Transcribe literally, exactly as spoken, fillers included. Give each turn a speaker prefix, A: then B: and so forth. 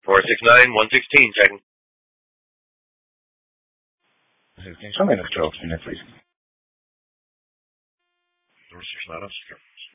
A: four six nine, one sixteen, checking.
B: sixteen, show me the twelve unit, please.
A: Door six nine,